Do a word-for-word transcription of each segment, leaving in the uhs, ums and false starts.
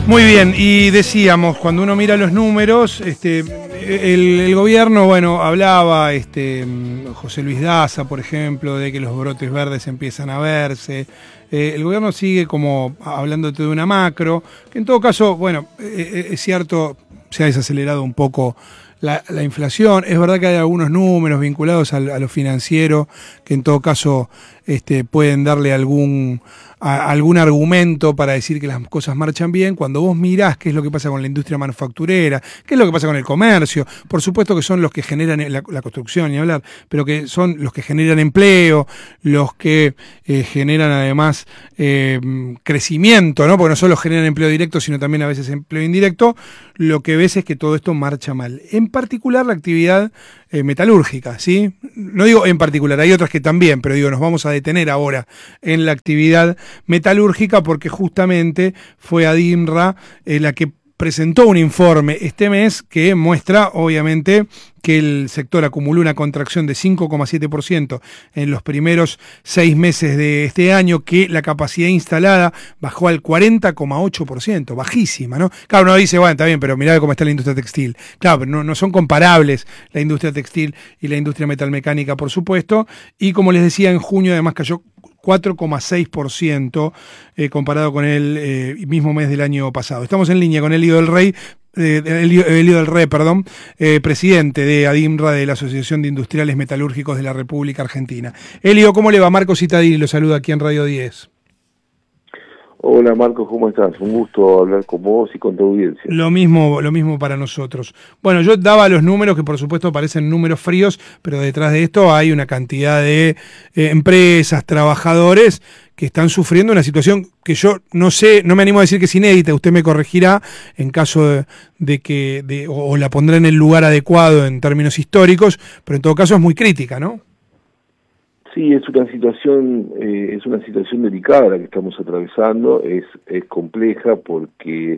Muy bien, y decíamos, cuando uno mira los números, este, el, el gobierno, bueno, hablaba, este, José Luis Daza, por ejemplo, de que los brotes verdes empiezan a verse. Eh, el gobierno sigue como hablándote de una macro, que en todo caso, bueno, eh, es cierto, se ha desacelerado un poco la, la inflación. Es verdad que hay algunos números vinculados a, a lo financiero que en todo caso este, pueden darle algún... A algún argumento para decir que las cosas marchan bien. Cuando vos mirás qué es lo que pasa con la industria manufacturera, qué es lo que pasa con el comercio, por supuesto que son los que generan la, la construcción, ni hablar, pero que son los que generan empleo, los que eh, generan además eh, crecimiento, ¿no? Porque no solo generan empleo directo, sino también a veces empleo indirecto. Lo que ves es que todo esto marcha mal. En particular la actividad eh, metalúrgica, ¿sí? No digo en particular, hay otras que también, pero digo, nos vamos a detener ahora en la actividad metalúrgica porque justamente fue ADINRA eh, la que presentó un informe este mes que muestra obviamente que el sector acumuló una contracción de cinco coma siete por ciento en los primeros seis meses de este año, que la capacidad instalada bajó al cuarenta coma ocho por ciento, bajísima, ¿no? Claro, uno dice, bueno, está bien, pero mirá cómo está la industria textil. Claro, pero no, no son comparables la industria textil y la industria metalmecánica, por supuesto, y como les decía, en junio además cayó cuatro coma seis por ciento eh, comparado con el eh, mismo mes del año pasado. Estamos en línea con Elio del Rey, eh, Elio, Elio del Rey, perdón, eh, presidente de ADINRA, de la Asociación de Industriales Metalúrgicos de la República Argentina. Elio, ¿cómo le va? Marco Citadini lo saluda aquí en Radio diez. Hola Marcos, ¿cómo estás? Un gusto hablar con vos y con tu audiencia. Lo mismo, lo mismo para nosotros. Bueno, yo daba los números que por supuesto parecen números fríos, pero detrás de esto hay una cantidad de eh, empresas, trabajadores que están sufriendo una situación que yo no sé, no me animo a decir que es inédita, usted me corregirá en caso de, de que, de, o, o la pondrá en el lugar adecuado en términos históricos, pero en todo caso es muy crítica, ¿no? Sí, es una situación, eh, es una situación delicada la que estamos atravesando, es, es compleja porque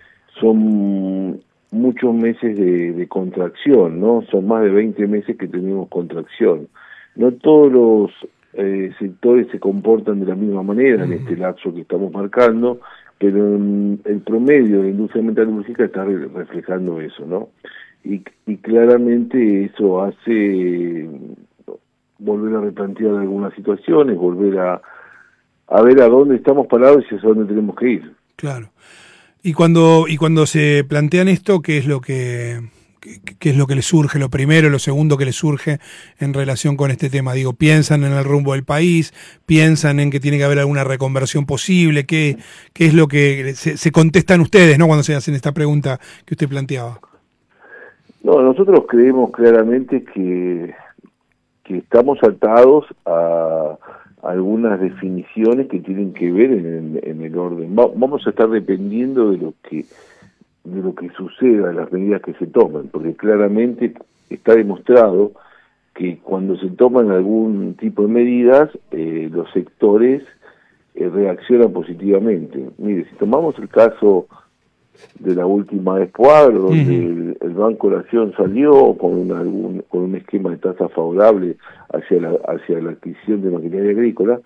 son muchos meses de, de contracción, ¿no? Son más de veinte meses que tenemos contracción. No todos los eh, sectores se comportan de la misma manera en este lapso que estamos marcando, pero en el promedio de la industria metalúrgica está re reflejando eso, ¿no? Y, y claramente eso hace volver a replantear algunas situaciones, volver a, a ver a dónde estamos parados y hacia dónde tenemos que ir. Claro. Y cuando y cuando se plantean esto, ¿qué es lo que qué, qué es lo que les surge? Lo primero, lo segundo que les surge en relación con este tema. Digo, ¿piensan en el rumbo del país? ¿Piensan en que tiene que haber alguna reconversión posible? ¿Qué, qué es lo que se, se contestan ustedes, ¿no? Cuando se hacen esta pregunta que usted planteaba. No, nosotros creemos claramente que que estamos atados a algunas definiciones que tienen que ver en el, en el orden. Va, vamos a estar dependiendo de lo que de lo que suceda, las medidas que se tomen, porque claramente está demostrado que cuando se toman algún tipo de medidas, eh, los sectores eh, reaccionan positivamente. Mire, si tomamos el caso de la última Espoadro, donde uh-huh. el, el Banco Nación salió con, una, algún, con un esquema de tasa favorable hacia la, hacia la adquisición de maquinaria agrícola,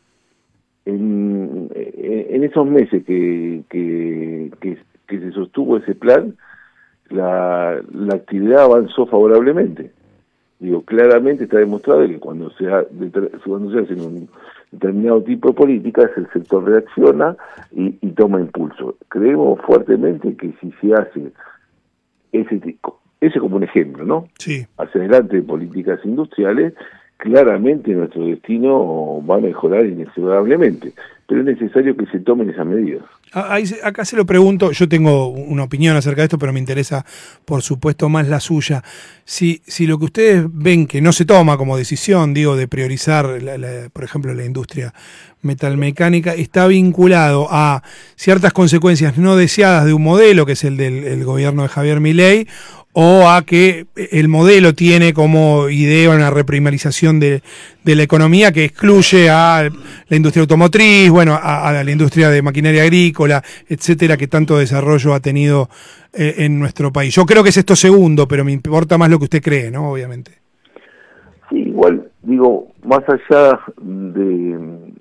en, en esos meses que, que, que, que se sostuvo ese plan, la, la actividad avanzó favorablemente. Digo, claramente está demostrado que cuando se, ha, cuando se hace un determinado tipo de políticas, el sector reacciona y, y toma impulso. Creemos fuertemente que si se hace ese, ese como un ejemplo, ¿no? Sí. Hacia adelante de políticas industriales, claramente nuestro destino va a mejorar inexorablemente, pero es necesario que se tomen esas medidas. Ahí, acá se lo pregunto, yo tengo una opinión acerca de esto, pero me interesa, por supuesto, más la suya. Si, si lo que ustedes ven que no se toma como decisión, digo, de priorizar, la, la, por ejemplo, la industria metalmecánica, está vinculado a ciertas consecuencias no deseadas de un modelo, que es el del el gobierno de Javier Milei, o a que el modelo tiene como idea una reprimarización de, de la economía que excluye a la industria automotriz, bueno, a, a la industria de maquinaria agrícola, etcétera, que tanto desarrollo ha tenido eh, en nuestro país. Yo creo que es esto segundo, pero me importa más lo que usted cree, ¿no? Obviamente. Sí, igual, digo, más allá de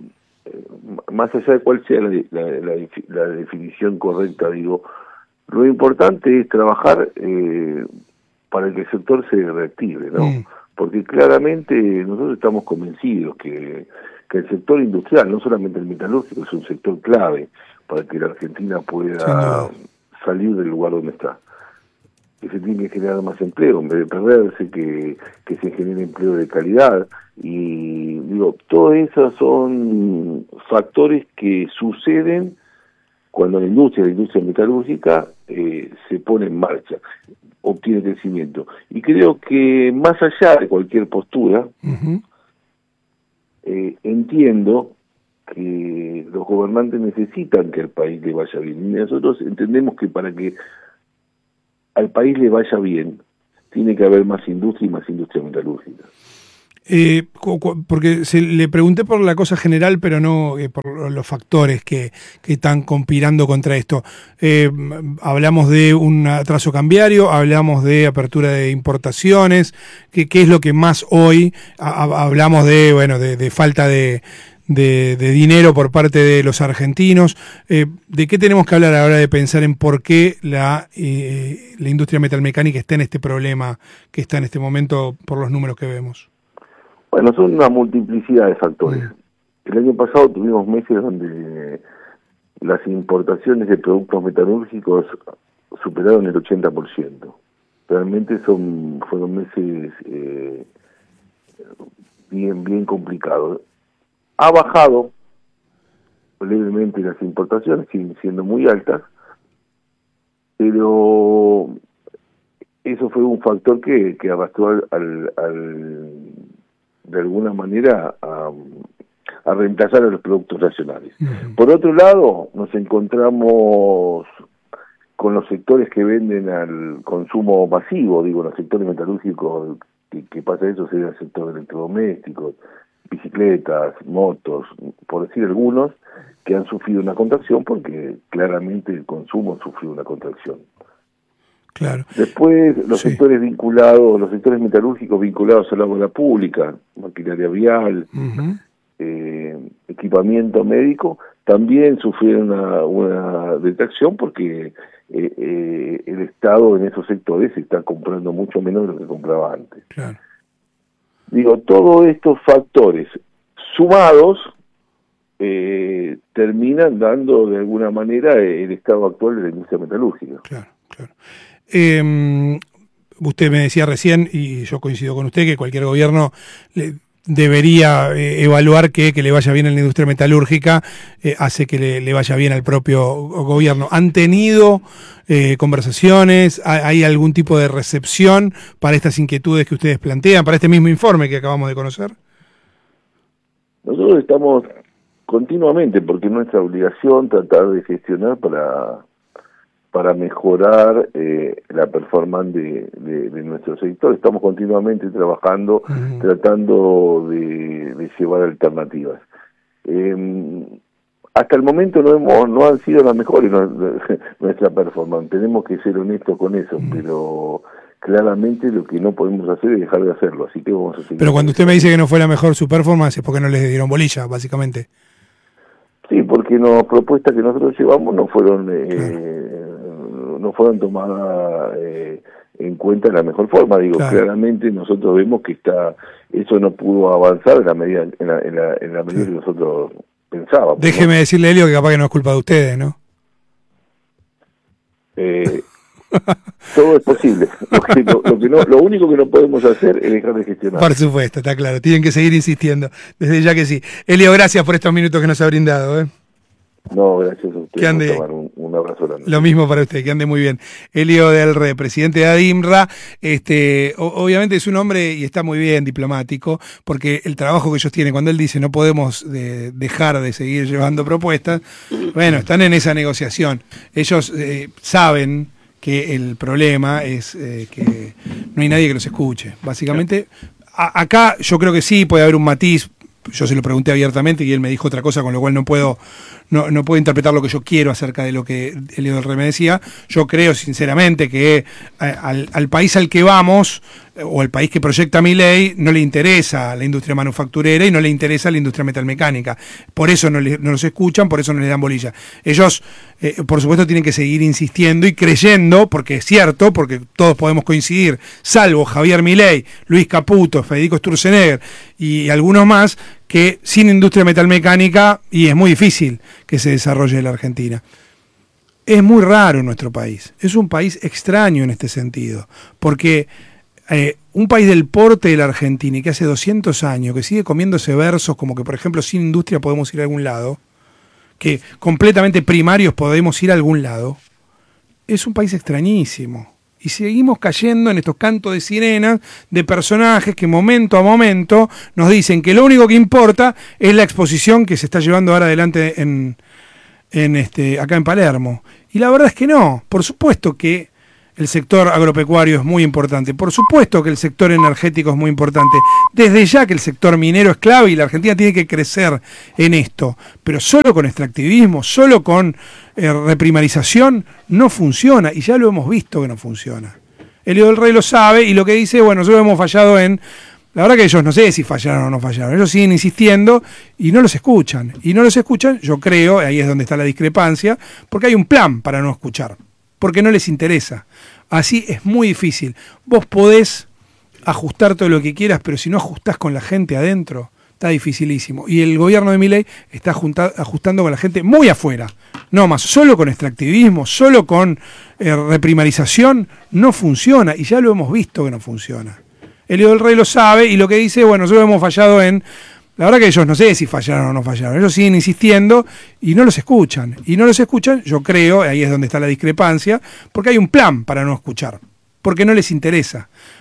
más allá de cuál sea la, la, la, la definición correcta, digo, lo importante es trabajar eh, para que el sector se reactive, ¿no? Mm. Porque claramente nosotros estamos convencidos que, que el sector industrial, no solamente el metalúrgico, es un sector clave para que la Argentina pueda salir del lugar donde está. Que se tiene que generar más empleo, en vez de perderse, que, que se genere empleo de calidad. Y digo, todos esos son factores que suceden cuando la industria, la industria metalúrgica, eh, se pone en marcha, obtiene crecimiento. Y creo que más allá de cualquier postura, uh-huh. eh, entiendo que los gobernantes necesitan que al país le vaya bien. Y nosotros entendemos que para que al país le vaya bien, tiene que haber más industria y más industria metalúrgica. Eh, porque se le pregunté por la cosa general, pero no eh, por los factores que, que están conspirando contra esto. Eh, hablamos de un atraso cambiario, hablamos de apertura de importaciones, que, que es lo que más hoy a, a, hablamos de, bueno, de, de falta de, de, de dinero por parte de los argentinos. Eh, ¿De qué tenemos que hablar a la hora de pensar en por qué la, eh, la industria metalmecánica está en este problema que está en este momento por los números que vemos? Bueno, son una multiplicidad de factores. El año pasado tuvimos meses donde las importaciones de productos metalúrgicos superaron el ochenta por ciento. Realmente son fueron meses eh, bien bien complicados. Ha bajado levemente las importaciones, siguen siendo muy altas, pero eso fue un factor que, que arrastró al, al, al de alguna manera a, a reemplazar a los productos nacionales. Uh-huh. Por otro lado, nos encontramos con los sectores que venden al consumo masivo, digo, los sectores metalúrgicos, que, que pasa eso sería el sector de electrodomésticos, bicicletas, motos, por decir algunos, que han sufrido una contracción porque claramente el consumo sufrió una contracción. Claro. Después, los sí. sectores vinculados, los sectores metalúrgicos vinculados a la obra pública, maquinaria vial, uh-huh. eh, equipamiento médico, también sufrieron una, una detracción porque eh, eh, el Estado en esos sectores está comprando mucho menos de lo que compraba antes. Claro. Digo, todos estos factores sumados eh, terminan dando de alguna manera el estado actual de la industria metalúrgica. Claro, claro. Eh, usted me decía recién, y yo coincido con usted, que cualquier gobierno le debería eh, evaluar que, que le vaya bien a la industria metalúrgica, eh, hace que le, le vaya bien al propio gobierno. ¿Han tenido eh, conversaciones? ¿Hay algún tipo de recepción para estas inquietudes que ustedes plantean, para este mismo informe que acabamos de conocer? Nosotros estamos continuamente, porque es nuestra obligación tratar de gestionar para... para mejorar eh, la performance de, de, de nuestro sector. Estamos continuamente trabajando, uh-huh. tratando de, de llevar alternativas. Eh, hasta el momento no hemos no han sido las mejores no, nuestra performance, tenemos que ser honestos con eso, uh-huh. pero claramente lo que no podemos hacer es dejar de hacerlo, así que vamos a seguir. Pero cuando usted me dice que no fue la mejor su performance es porque no les dieron bolilla, básicamente. Sí, porque las propuestas que nosotros llevamos no fueron eh, claro. no fueron tomadas eh, en cuenta de la mejor forma. Digo, claro. claramente nosotros vemos que está eso no pudo avanzar en la medida en la, en la, en la medida sí. que nosotros pensábamos. Déjeme ¿no? decirle, Elio, que capaz que no es culpa de ustedes, ¿no? Eh, todo es posible. Lo, que, lo, lo, que no, lo único que no podemos hacer es dejar de gestionar. Por supuesto, está claro. Tienen que seguir insistiendo. Desde ya que sí. Elio, gracias por estos minutos que nos ha brindado. ¿eh? No, gracias a usted. Que ande, un, un abrazo grande. Lo mismo para usted, que ande muy bien. Elio del Re, presidente de ADIMRA, este, o, obviamente es un hombre y está muy bien diplomático, porque el trabajo que ellos tienen, cuando él dice no podemos de, dejar de seguir llevando propuestas, bueno, están en esa negociación. Ellos eh, saben que el problema es eh, que no hay nadie que los escuche. Básicamente, a, acá yo creo que sí puede haber un matiz. Yo se lo pregunté abiertamente y él me dijo otra cosa, con lo cual no puedo no, no puedo interpretar lo que yo quiero acerca de lo que Elio del Re me decía. Yo creo sinceramente que eh, al, al país al que vamos o el país que proyecta Milei, no le interesa la industria manufacturera y no le interesa la industria metalmecánica. Por eso no, le, no los escuchan, por eso no les dan bolilla. Ellos, eh, por supuesto, tienen que seguir insistiendo y creyendo, porque es cierto, porque todos podemos coincidir, salvo Javier Milei, Luis Caputo, Federico Sturzenegger y algunos más, que sin industria metalmecánica, y es muy difícil que se desarrolle en la Argentina. Es muy raro en nuestro país. Es un país extraño en este sentido, porque Eh, un país del porte de la Argentina y que hace doscientos años, que sigue comiéndose versos como que, por ejemplo, sin industria podemos ir a algún lado, que completamente primarios podemos ir a algún lado, es un país extrañísimo. Y seguimos cayendo en estos cantos de sirenas de personajes que momento a momento nos dicen que lo único que importa es la exposición que se está llevando ahora adelante en, en este, acá en Palermo. Y la verdad es que no. Por supuesto que el sector agropecuario es muy importante. Por supuesto que el sector energético es muy importante. Desde ya que el sector minero es clave y la Argentina tiene que crecer en esto. Pero solo con extractivismo, solo con eh, reprimarización, no funciona. Y ya lo hemos visto que no funciona. Elio del Rey lo sabe y lo que dice, bueno, nosotros hemos fallado en... La verdad que ellos no sé si fallaron o no fallaron. Ellos siguen insistiendo y no los escuchan. Y no los escuchan, yo creo, ahí es donde está la discrepancia, porque hay un plan para no escuchar. Porque no les interesa. Así es muy difícil. Vos podés ajustar todo lo que quieras, pero si no ajustás con la gente adentro, está dificilísimo. Y el gobierno de Milei está junta, ajustando con la gente muy afuera. No más, solo con extractivismo, solo con eh, reprimarización, no funciona. Y ya lo hemos visto que no funciona. Elio del Rey lo sabe y lo que dice, bueno, nosotros hemos fallado en... La verdad que ellos no sé si fallaron o no fallaron. Ellos siguen insistiendo y no los escuchan. Y no los escuchan, yo creo, ahí es donde está la discrepancia, porque hay un plan para no escuchar. Porque no les interesa.